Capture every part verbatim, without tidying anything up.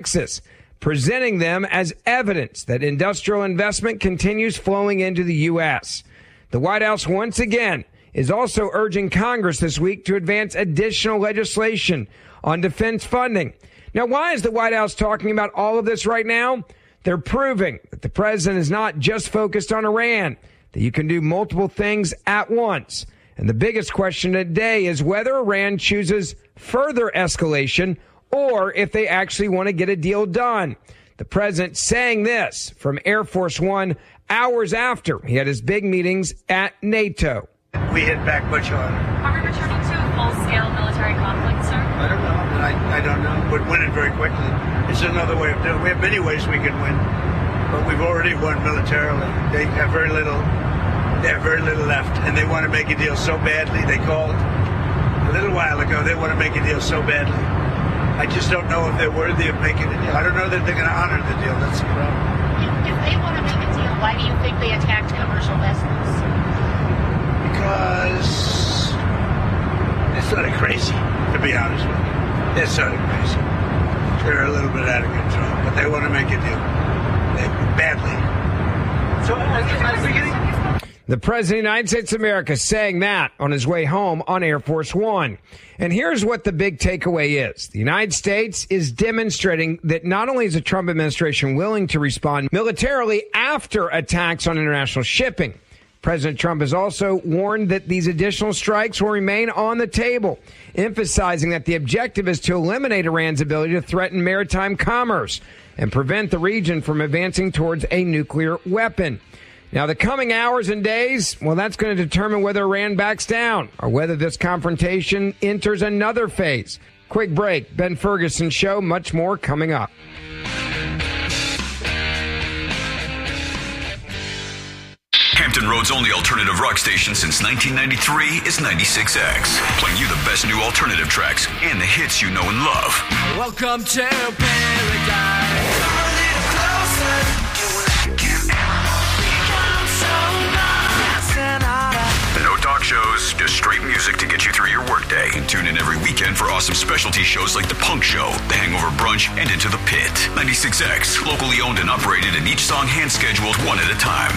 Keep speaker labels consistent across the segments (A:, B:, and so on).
A: Texas, presenting them as evidence that industrial investment continues flowing into the U S. The White House once again is also urging Congress this week to advance additional legislation on defense funding. Now, why is the White House talking about all of this right now? They're proving that the president is not just focused on Iran, that you can do multiple things at once. And the biggest question today is whether Iran chooses further escalation or if they actually want to get a deal done. The president saying this from Air Force One hours after he had his big meetings at NATO.
B: We hit back much harder.
C: Are we returning to a full-scale military conflict, sir?
B: I don't know. I, I don't know. We'd win it very quickly. It's another way of doing it. We have many ways we can win, but we've already won militarily. They have very little. They have very little left, and they want to make a deal so badly. They called a little while ago. They want to make a deal so badly. I just don't know if they're worthy of making a deal. I don't know that they're going to honor the deal. That's the problem.
D: If they want to make a deal, why do you think they attacked commercial vessels?
B: Because they're sort of crazy, to be honest with you. They're sort of crazy. They're a little bit out of control, but they want to make a deal. They, badly. So, as, as beginning...
A: The President of the United States of America saying that on his way home on Air Force One. And here's what the big takeaway is. The United States is demonstrating that not only is the Trump administration willing to respond militarily after attacks on international shipping, President Trump has also warned that these additional strikes will remain on the table, emphasizing that the objective is to eliminate Iran's ability to threaten maritime commerce and prevent the region from advancing towards a nuclear weapon. Now, the coming hours and days, well, that's going to determine whether Iran backs down or whether this confrontation enters another phase. Quick break. Ben Ferguson Show. Much more coming up.
E: Hampton Road's only alternative rock station since nineteen ninety-three is ninety-six X, playing you the best new alternative tracks and the hits you know and love.
F: Welcome to paradise. Come a little closer.
E: No talk shows, just straight music to get you through your workday. And tune in every weekend for awesome specialty shows like The Punk Show, The Hangover Brunch, and Into the Pit. ninety-six X, locally owned and operated, and each song hand-scheduled one at a time.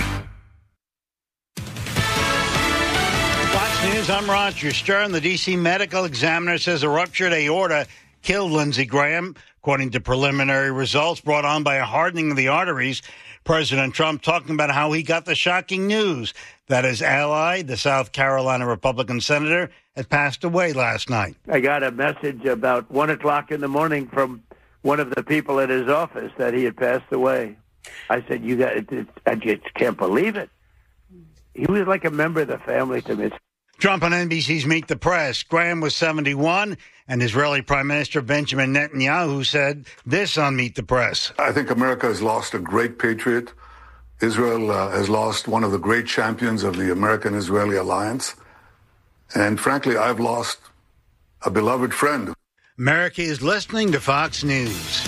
G: Fox News, I'm Roger Stern. The D C medical examiner says a ruptured aorta killed Lindsey Graham, according to preliminary results brought on by a hardening of the arteries. President Trump talking about how he got the shocking news that his ally, the South Carolina Republican senator, had passed away last night.
H: I got a message about one o'clock in the morning from one of the people at his office that he had passed away. I said, "You got it, it, I just can't believe it." He was like a member of the family to me.
G: Trump on N B C's Meet the Press. Graham was seventy-one, and Israeli Prime Minister Benjamin Netanyahu said this on Meet the Press.
I: I think America has lost a great patriot. Israel uh, has lost one of the great champions of the American-Israeli alliance. And frankly, I've lost a beloved friend.
G: America is listening to Fox News.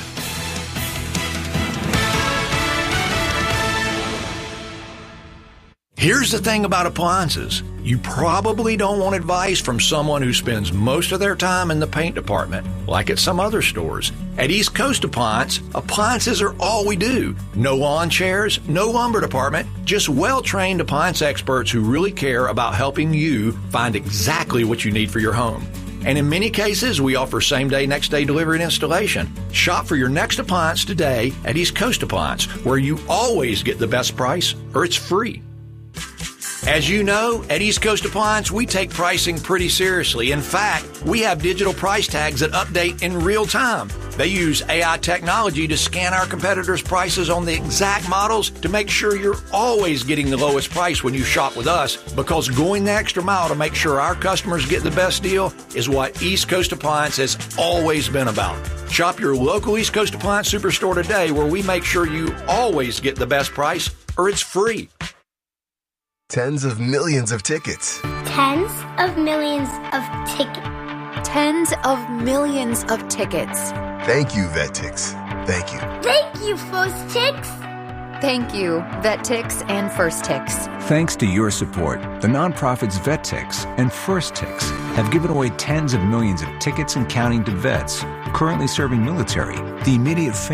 J: Here's the thing about appliances. You probably don't want advice from someone who spends most of their time in the paint department, like at some other stores. At East Coast Appliance, appliances are all we do. No lawn chairs, no lumber department, just well-trained appliance experts who really care about helping you find exactly what you need for your home. And in many cases, we offer same-day, next-day delivery and installation. Shop for your next appliance today at East Coast Appliance, where you always get the best price or it's free. As you know, at East Coast Appliance, we take pricing pretty seriously. In fact, we have digital price tags that update in real time. They use A I technology to scan our competitors' prices on the exact models to make sure you're always getting the lowest price when you shop with us, because going the extra mile to make sure our customers get the best deal is what East Coast Appliance has always been about. Shop your local East Coast Appliance Superstore today, where we make sure you always get the best price or it's free.
K: Tens of millions of tickets.
L: Tens of millions of tickets.
M: Tens of millions of tickets.
K: Thank you, VetTix. Thank you.
L: Thank you, FirstTix.
M: Thank you, VetTix and FirstTix.
N: Thanks to your support, the nonprofits VetTix and FirstTix have given away tens of millions of tickets and counting to vets currently serving military, the immediate family,